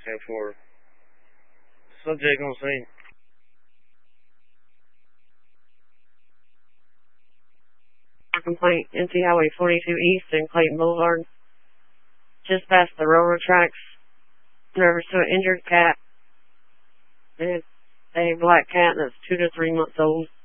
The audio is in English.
10-4. Subject on scene. Complaint, NC Highway 42 East and Clayton Boulevard. Just past the railroad tracks. Nervous to an injured cat. It's a black cat that's 2 to 3 months old.